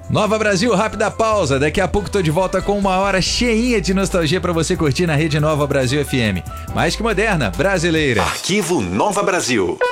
Nova Brasil, rápida pausa. Daqui a pouco tô de volta com uma hora cheinha de nostalgia pra você curtir na Rede Nova Brasil FM. Mais que moderna, brasileira. Arquivo Nova Brasil.